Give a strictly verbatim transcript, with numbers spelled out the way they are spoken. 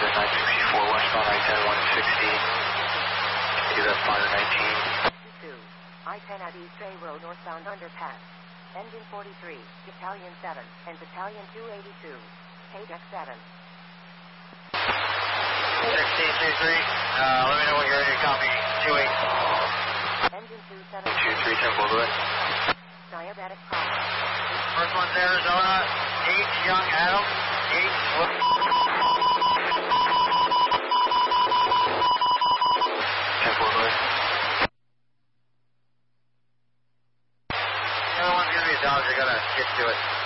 nine sixty-four, westbound I ten, one sixty. Continue that fire nineteen. two, I ten at East Bay Road, northbound underpass. Engine forty-three, Battalion seven, and Battalion two eighty-two. Paydeck seven. sixteen two three, uh, let me know when you're ready to copy. two eight. Engine two seven. two three, Temple, go ahead. Diabetic problem. First one's Arizona, eight, Young Adam, eight, whoop. Temple, go ahead. The other one's going to be a Dodge, I gotta get to it.